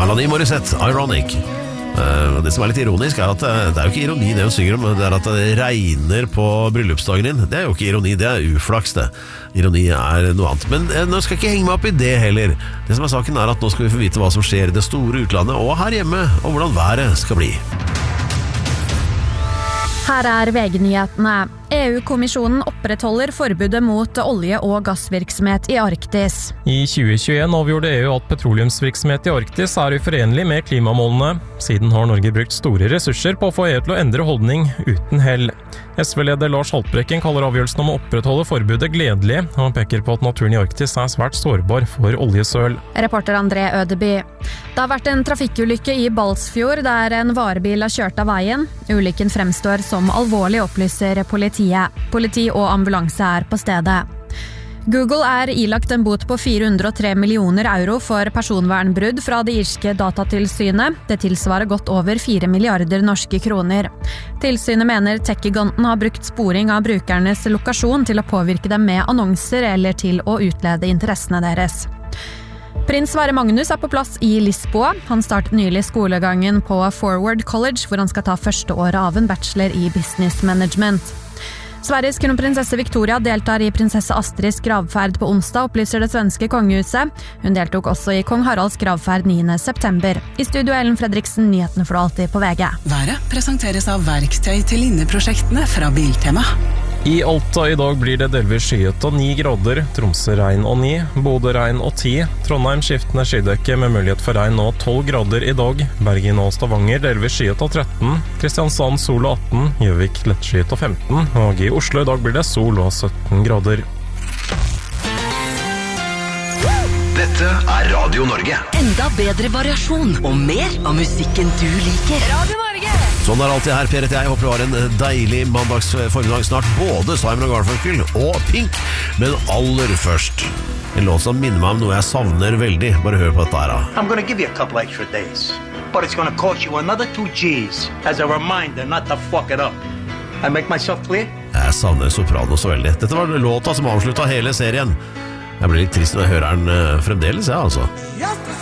Alanis Morissette, Ironic. Det som litt ironisk at det jo ikke ironi det hun synger om, det at det regner på bryllupsdagen din. Det jo ikke ironi, det uflaks det. Ironi noe annet. Men nå skal jeg ikke henge meg opp i det heller. Det som saken at nå skal vi få vite hva som skjer i det store utlandet og her hjemme, og hvordan været skal bli. Her VG-nyhetene. EU-kommisjonen opprettholder forbudet mot olje- og gassvirksomhet i Arktis. I 2021 avgjorde EU at petroleumsvirksomhet i Arktis uforenlig med klimamålene. Siden har Norge brukt store ressurser på å få EU til å endre holdning uten hell. SV-leder Lars Haltbrekken kaller avgjørelsen om å opprettholde forbudet gledelig. Han peker på at naturen i Arktis svært sårbar for oljesøl. Reporter André Ødeby. Det har vært en trafikkulykke i Balsfjord der en varebil har kjørt av veien. Ulykken fremstår som alvorlig, opplyser politiet. Politi og ambulanse på stedet. Google ilagt en bot på 403 millioner euro for personvernbrudd fra det irske datatilsynet. Det tilsvarer godt over 4 milliarder norske kroner. Tilsynet mener tech-giganten har brukt sporing av brukernes lokasjon til å påvirke dem med annonser eller til å utlede interessene deres. Prins Sverre Magnus på plass i Lisboa. Han startet nylig skolegangen på Forward College, hvor han skal ta første året av en bachelor i business management. Sveriges kronprinsesse Victoria deltar i prinsesse Astrids gravferd på onsdag, opplyser det svenske kongehuset. Hun deltok også i kong Haralds gravferd 9. september. I studio Ellen Fredriksen, nyhetene får du alltid på VG. Været presenteres av verktøy til linjeprosjektene fra Biltema. I Alta i dag blir det delvis skyet og 9 grader, Tromsø regn og 9, Bodø regn og 10, Trondheim skiftende skydekke med mulighet for regn og 12 grader i dag, Bergen og Stavanger delvis skyet og 13, Kristiansand sol og 18, Gjøvik lettskyet og 15, og i Oslo i dag blir det sol og 17 grader. Dette Radio Norge. Enda bedre variasjon og mer av musikken du liker. Radio Norge! Sånn alltid her, Per og jeg håper du har en deilig mandags formiddag snart, både Simon & Garfunkel og Pink, men aller først en låt som minner meg om noe jeg savner veldig. Bare hør på dette her da. I'm gonna give you a couple extra days, but it's gonna cost you another 2 G's as a reminder not to fuck it up. I make myself clear? Jeg savner Soprano så veldig. Dette var låta som avsluttet hele serien. Jeg blir litt trist når jeg hører den fremdeles, altså.